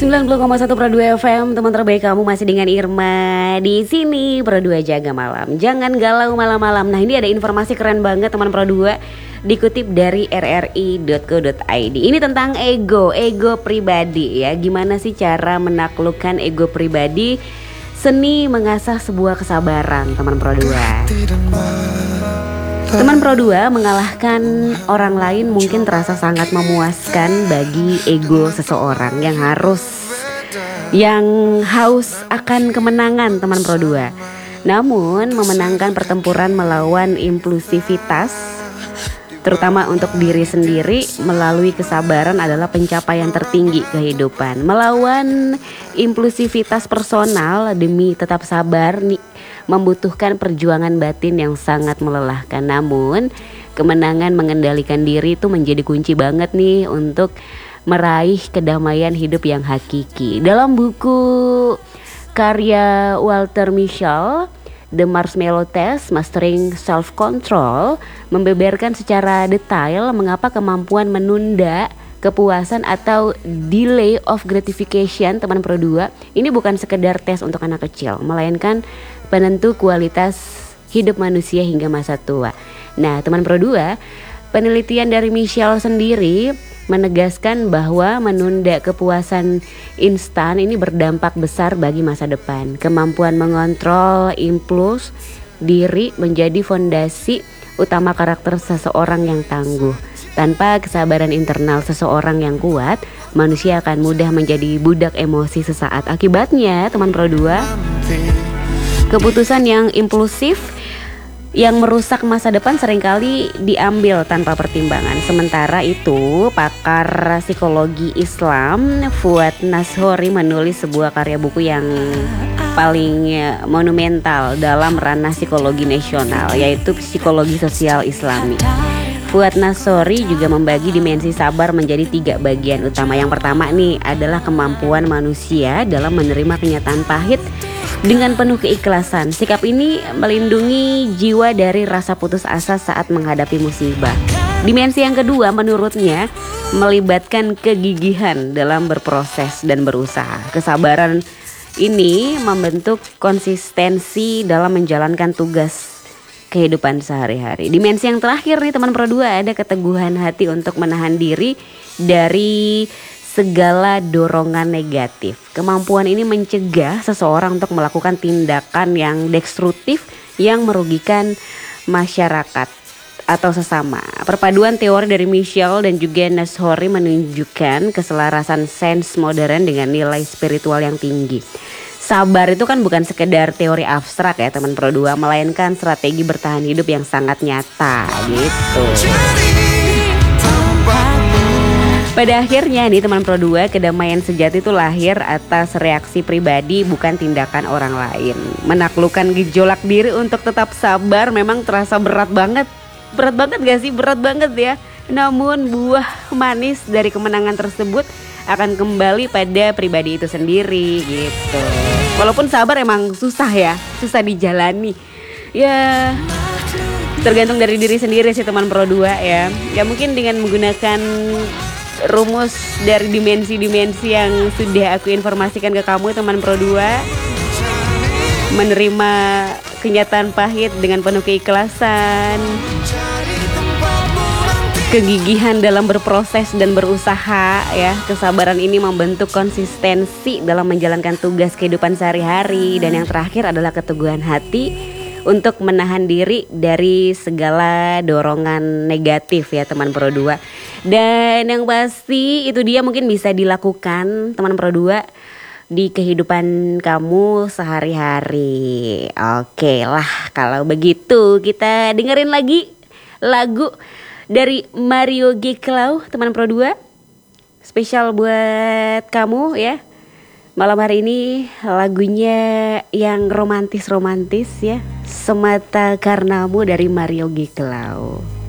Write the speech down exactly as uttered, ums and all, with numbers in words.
sembilan puluh koma satu Pro dua F M, teman terbaik kamu masih dengan Irma di sini. Pro dua jaga malam, jangan galau malam-malam. Nah, ini ada informasi keren banget teman Pro dua, dikutip dari r r i dot co dot i d. Ini tentang ego, ego pribadi ya. Gimana sih cara menaklukkan ego pribadi? Seni mengasah sebuah kesabaran, teman Pro dua. Teman Pro dua, mengalahkan orang lain mungkin terasa sangat memuaskan bagi ego seseorang yang harus yang haus akan kemenangan, teman Pro dua. Namun memenangkan pertempuran melawan impulsivitas, terutama untuk diri sendiri melalui kesabaran, adalah pencapaian tertinggi kehidupan. Melawan impulsivitas personal demi tetap sabar nih membutuhkan perjuangan batin yang sangat melelahkan. Namun kemenangan mengendalikan diri itu menjadi kunci banget nih untuk meraih kedamaian hidup yang hakiki. Dalam buku karya Walter Mischel, The Marshmallow Test, Mastering Self-Control, membeberkan secara detail mengapa kemampuan menunda kepuasan atau delay of gratification, teman Pro dua, ini bukan sekedar tes untuk anak kecil, melainkan penentu kualitas hidup manusia hingga masa tua. Nah, teman Pro dua, penelitian dari Mischel sendiri menegaskan bahwa menunda kepuasan instan ini berdampak besar bagi masa depan. Kemampuan mengontrol impuls diri menjadi fondasi utama karakter seseorang yang tangguh. Tanpa kesabaran internal seseorang yang kuat, manusia akan mudah menjadi budak emosi sesaat. Akibatnya, teman Pro dua, keputusan yang impulsif yang merusak masa depan seringkali diambil tanpa pertimbangan. Sementara itu, pakar psikologi Islam Fuad Nashori menulis sebuah karya buku yang paling monumental dalam ranah psikologi nasional, yaitu Psikologi Sosial Islami. Fuad Nashori juga membagi dimensi sabar menjadi tiga bagian utama. Yang pertama nih adalah kemampuan manusia dalam menerima kenyataan pahit dengan penuh keikhlasan. Sikap ini melindungi jiwa dari rasa putus asa saat menghadapi musibah. Dimensi yang kedua menurutnya melibatkan kegigihan dalam berproses dan berusaha. Kesabaran ini membentuk konsistensi dalam menjalankan tugas kehidupan sehari-hari. Dimensi yang terakhir nih teman Pro dua, ada keteguhan hati untuk menahan diri dari segala dorongan negatif. Kemampuan ini mencegah seseorang untuk melakukan tindakan yang destruktif yang merugikan masyarakat atau sesama. Perpaduan teori dari Mischel dan juga Nashori menunjukkan keselarasan sains modern dengan nilai spiritual yang tinggi. Sabar itu kan bukan sekedar teori abstrak ya teman Pro dua, melainkan strategi bertahan hidup yang sangat nyata gitu. Pada akhirnya nih teman Pro dua, kedamaian sejati itu lahir atas reaksi pribadi, bukan tindakan orang lain. Menaklukkan gejolak diri untuk tetap sabar memang terasa berat banget. Berat banget gak sih? Berat banget ya. Namun buah manis dari kemenangan tersebut akan kembali pada pribadi itu sendiri gitu. Walaupun sabar emang susah ya, susah dijalani. Ya tergantung dari diri sendiri sih teman Pro dua ya. Ya mungkin dengan menggunakan rumus dari dimensi-dimensi yang sudah aku informasikan ke kamu teman Pro dua, menerima kenyataan pahit dengan penuh keikhlasan, kegigihan dalam berproses dan berusaha ya. Kesabaran ini membentuk konsistensi dalam menjalankan tugas kehidupan sehari-hari. Dan yang terakhir adalah keteguhan hati untuk menahan diri dari segala dorongan negatif ya teman Pro dua. Dan yang pasti itu dia mungkin bisa dilakukan teman Pro dua di kehidupan kamu sehari-hari. Oke lah, kalau begitu kita dengerin lagi lagu dari Mario Giclau teman Pro dua, spesial buat kamu ya. Malam hari ini lagunya yang romantis-romantis ya, Semata Karenamu dari Mario Giclau.